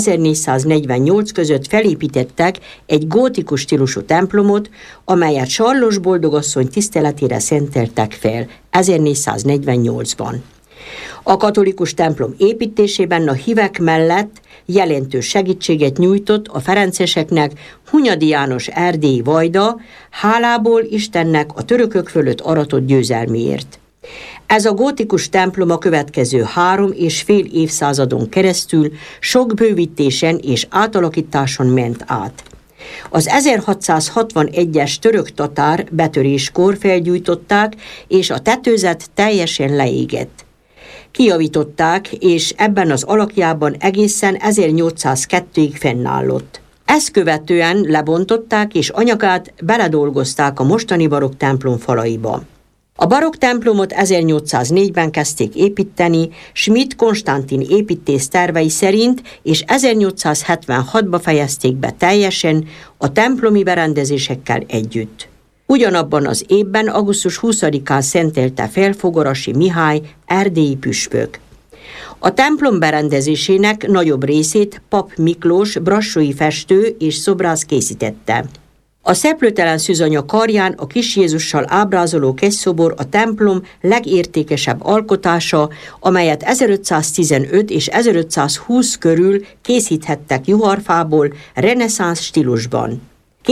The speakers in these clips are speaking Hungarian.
1448 között felépítettek egy gótikus stílusú templomot, amelyet Sarlós boldogasszony tiszteletére szenteltek fel 1448-ban. A katolikus templom építésében a hívek mellett jelentős segítséget nyújtott a ferenceseknek Hunyadi János erdélyi vajda, hálából Istennek a törökök fölött aratott győzelméért. Ez a gótikus templom a következő 3,5 évszázadon keresztül sok bővítésen és átalakításon ment át. Az 1661-es török-tatár betöréskor felgyújtották, és a tetőzet teljesen leégett. Kijavították, és ebben az alakjában egészen 1802-ig fennállott. Ezt követően lebontották, és anyagát beledolgozták a mostani barokk templom falaiba. A barokk templomot 1804-ben kezdték építeni Schmidt Konstantin építész tervei szerint, és 1876-ba fejezték be teljesen a templomi berendezésekkel együtt. Ugyanabban az évben augusztus 20-án szentelte fel Fogorasi Mihály erdélyi püspök. A templom berendezésének nagyobb részét Pap Miklós brassói festő és szobrász készítette. A szeplőtelen szűzanya karján a Kis Jézussal ábrázoló kegyszobor a templom legértékesebb alkotása, amelyet 1515 és 1520 körül készíthettek juharfából reneszánsz stílusban.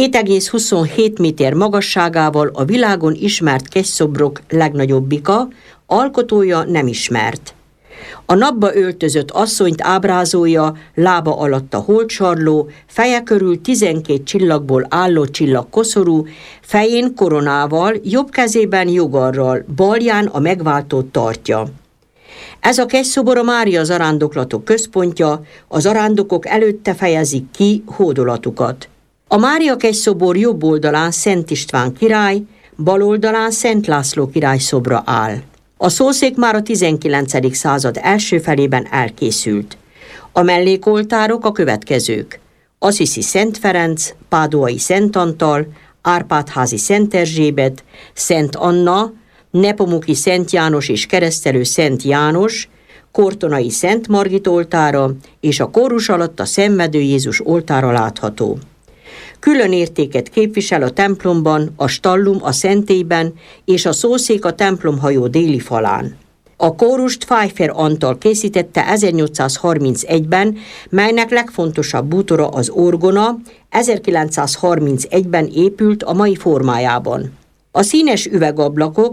2,27 méter magasságával a világon ismert kegyszobrok legnagyobbika, alkotója nem ismert. A napba öltözött asszonyt ábrázolja, lába alatt a holtsarló, feje körül 12 csillagból álló csillagkoszorú, fején koronával, jobb kezében jogarral, balján a megváltót tartja. Ez a kegyszobor a Mária zarándoklatok központja, a zarándokok előtte fejezik ki hódolatukat. A Mária kegyszobor jobb oldalán Szent István király, bal oldalán Szent László király szobra áll. A szószék már a 19. század első felében elkészült. A mellékoltárok a következők: Assisi Szent Ferenc, Páduai Szent Antal, Árpád-házi Szent Erzsébet, Szent Anna, Nepomuki Szent János és keresztelő Szent János, Kortonai Szent Margit oltára és a kórus alatt a Szenvedő Jézus oltára látható. Külön értéket képvisel a templomban a stallum a szentélyben és a szószék a templomhajó déli falán. A kórust Pfeiffer Antal készítette 1831-ben, melynek legfontosabb bútora az orgona, 1931-ben épült a mai formájában. A színes üvegablakok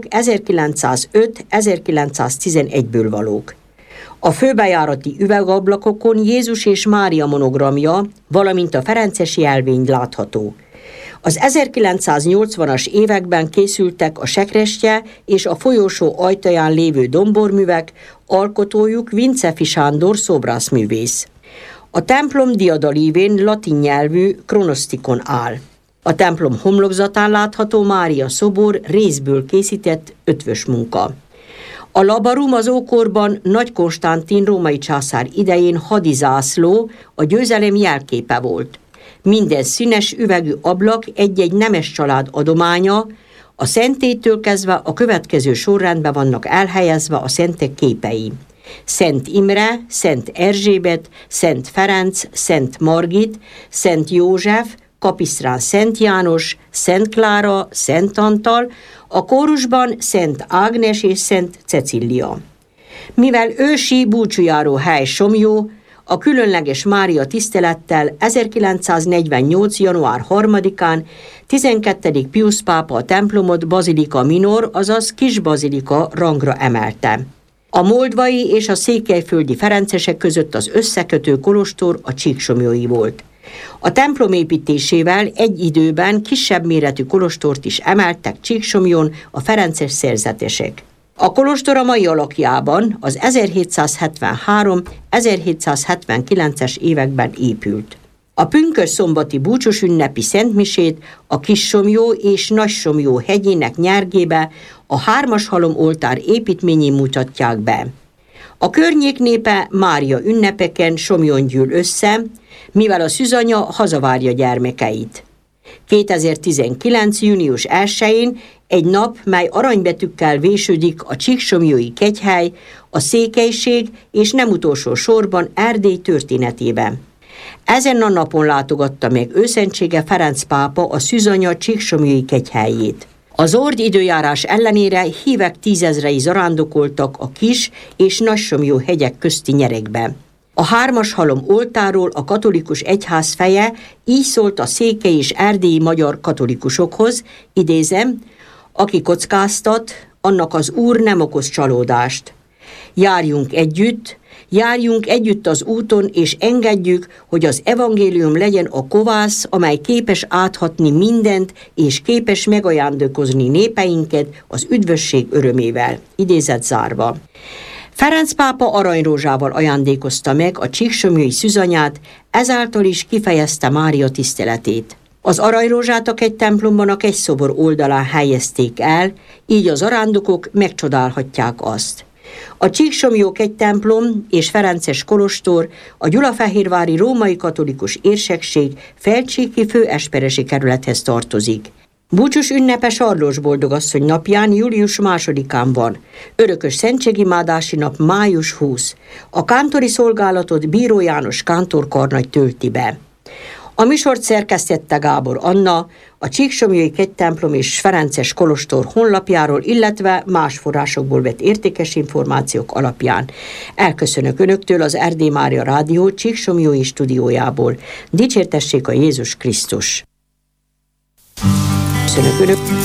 1905-1911-ből valók. A főbejárati üvegablakokon Jézus és Mária monogramja, valamint a ferences jelvény látható. Az 1980-as években készültek a sekrestye és a folyósó ajtaján lévő domborművek, alkotójuk Vincefi Sándor szobrászművész. A templom diadalívén latin nyelvű kronosztikon áll. A templom homlokzatán látható Mária szobor részből készített ötvös munka. A labarum az ókorban Nagy Konstantin római császár idején hadizászló, a győzelem jelképe volt. Minden színes üvegű ablak egy-egy nemes család adománya, a szentélytől kezdve a következő sorrendben vannak elhelyezve a szentek képei. Szent Imre, Szent Erzsébet, Szent Ferenc, Szent Margit, Szent József, Kapisztrán Szent János, Szent Klára, Szent Antal, a kórusban Szent Ágnes és Szent Cecília. Mivel ősi búcsújáró hely Somlyó, a különleges Mária tisztelettel 1948. január 3-án 12. Piusz pápa a templomot Bazilika Minor, azaz Kis Bazilika rangra emelte. A moldvai és a székelyföldi ferencesek között az összekötő kolostor a Csíksomlyói volt. A templom építésével egy időben kisebb méretű kolostort is emeltek Csíksomlyon a ferences szerzetesek. A kolostor a mai alakjában az 1773-1779-es években épült. A pünkösdszombati búcsús ünnepi szentmisét a Kissomlyó és Nagysomlyó hegyének nyergébe a Hármas Halom oltár építményén mutatják be. A környék népe Mária ünnepeken Somlyon gyűl össze, mivel a szűzanya hazavárja gyermekeit. 2019. június 1-én egy nap, mely aranybetűkkel vésődik a csíksomlyói kegyhely, a székelység és nem utolsó sorban Erdély történetében. Ezen a napon látogatta meg őszentsége Ferenc pápa a Szűzanya csíksomlyói kegyhelyét. Az ord időjárás ellenére hívek tízezrei zarándokoltak a Kis- és Nagysomlyó hegyek közti nyeregbe. A Hármas halom oltáról a katolikus egyház feje így szólt a székely és erdélyi magyar katolikusokhoz, idézem, aki kockáztat, annak az Úr nem okoz csalódást. Járjunk együtt az úton, és engedjük, hogy az evangélium legyen a kovász, amely képes áthatni mindent, és képes megajándékozni népeinket az üdvösség örömével. Idézet zárva. Ferenc pápa aranyrózsával ajándékozta meg a csíksomlyói szűzanyát, ezáltal is kifejezte Mária tiszteletét. Az aranyrózsát a kegytemplomban a kegyszobor oldalán helyezték el, így az arándokok megcsodálhatják azt. A Csíksomlyó kegytemplom és Ferences kolostor a gyulafehérvári római katolikus érsekség Felcsíki főesperesi kerülethez tartozik. Búcsús ünnepe Sarlós Boldogasszony napján július 2-án van. Örökös szentségimádási nap május 20. A kántori szolgálatot Bíró János kántorkarnagy tölti be. A műsort szerkesztette Gábor Anna, a Csíksomlyói kegytemplom és Ferences kolostor honlapjáról, illetve más forrásokból vett értékes információk alapján. Elköszönök Önöktől az Erdély Mária Rádió Csíksomlyói stúdiójából. Dicsértessék a Jézus Krisztus! Köszönök Önök!